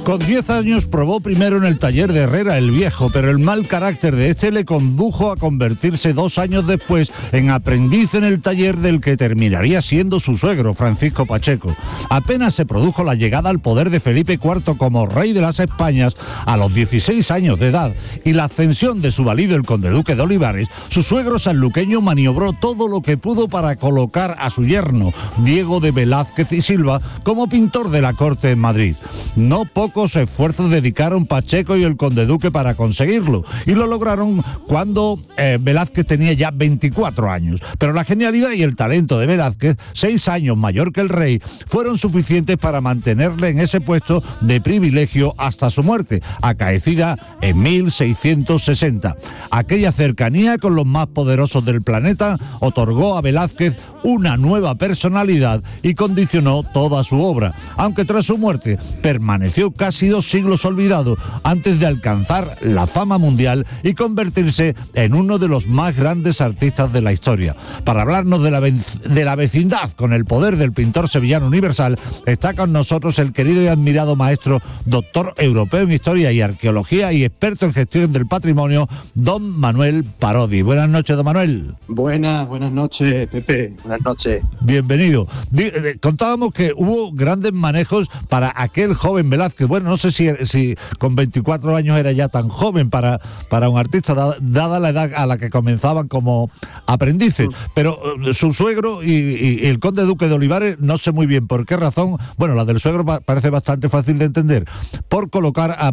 Con 10 años probó primero en el taller de Herrera el Viejo, pero el mal carácter de este le condujo a convertirse 2 años después en aprendiz en el taller del que terminaría siendo su suegro, Francisco Pacheco. Apenas se produjo la llegada al poder de Felipe IV como rey de las Españas a los 16 años de edad y la ascensión de su valido el conde-duque de Olivares, su suegro sanluqueño maniobró todo lo que pudo para colocar a su yerno, Diego de Velázquez y Silva, como pintor de la corte en Madrid. No pocos esfuerzos dedicaron Pacheco y el conde-duque para conseguirlo, y lo lograron cuando Velázquez tenía ya 24 años. Pero la genialidad y el talento de Velázquez, 6 años mayor que el rey, fueron suficientes para mantenerle en ese puesto de privilegio hasta su muerte, acaecida en 1660. Aquella cercanía con los más poderosos del planeta otorgó a Velázquez una nueva personalidad y condicionó toda su obra, aunque tras su muerte permaneció casi 2 siglos olvidado antes de alcanzar la fama mundial y convertirse en uno de los más grandes artistas de la historia. Para hablarnos de la vecindad con el poder del pintor sevillano universal, está con nosotros el querido y admirado maestro, doctor europeo en Historia y Arqueología y experto en gestión del patrimonio, don Manuel Parodi. Buenas noches, don Manuel. Buenas noches, Pepe. Buenas noches. Bienvenido. Contábamos que hubo grandes manejos para aquel joven Velázquez. Bueno, no sé si con 24 años era ya tan joven para un artista, dada la edad a la que comenzaban como aprendices. Pero su suegro y el conde duque de Olivares, no sé muy bien por qué razón, bueno, la del suegro parece bastante fácil de entender, por colocar a